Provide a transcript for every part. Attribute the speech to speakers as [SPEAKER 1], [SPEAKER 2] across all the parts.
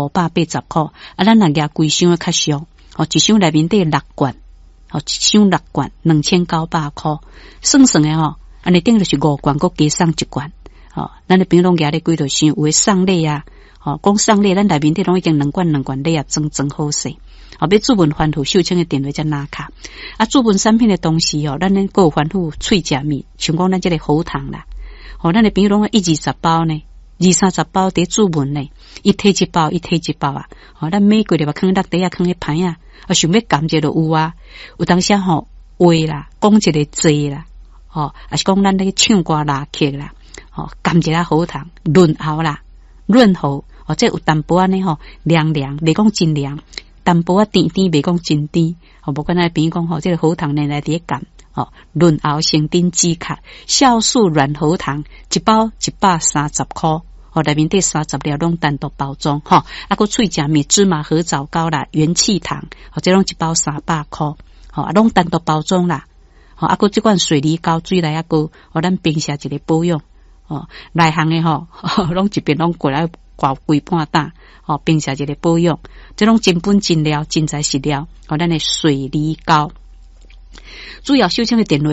[SPEAKER 1] 580块，咱若拿规箱的较俗，一箱内面得6罐，一箱6罐2900块，算算的安尼等于就是5罐，佮加送1罐，咱的朋友拢举咧几多箱，有诶送礼啊，讲送礼，咱内面得拢已经2罐礼啊，装好势。要注文反复秀清的电话才拿卡，注文产品的东西咱咧个有反复喙食物，像讲咱这个喉糖啦，咱的朋友拢120包呢，20-30包伫注文呢，一提一包啊，咱每个月把放落底啊，放迄牌啊，想要感觉就有啊，有当时话啦，讲一个字啦，还是讲咱咧唱歌拉曲啦，感一下喉糖润喉啦，润喉，这有淡薄仔呢凉凉，袂讲真凉。淡薄仔甜甜，袂讲真甜，无管咱朋友讲这个喉糖呢来伫干，润喉生津止咳，酵素软喉糖一包130块，内面得30粒拢单独包装，个脆食面芝麻合枣糕啦，元气糖，这拢一包300块，拢单独包装啦，个这款水梨膏水来个，咱平时一个保养，内行的拢一边拢过来挂规半担。平时一个保养，这种真本真料真材实料，咱的水梨膏。主要收听的电话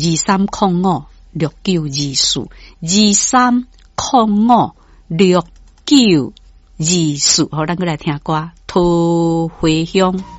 [SPEAKER 1] 23056924 23056924，咱过来听歌，桃花香。